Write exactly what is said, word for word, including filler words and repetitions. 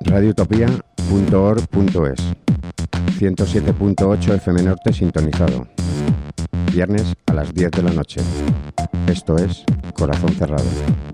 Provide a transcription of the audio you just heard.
radiotopía punto org punto es. ciento siete punto ocho F M Norte sintonizado. Viernes a las diez de la noche. Esto es Corazón Cerrado.